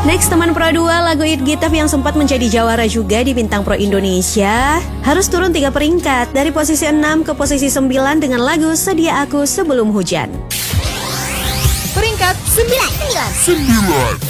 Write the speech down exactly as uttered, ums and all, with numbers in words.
Next, teman Pro dua, lagu It Gitaf yang sempat menjadi jawara juga di Bintang Pro Indonesia harus turun tiga peringkat dari posisi enam ke posisi sembilan dengan lagu Sedia Aku Sebelum Hujan. Peringkat sembilan. sembilan.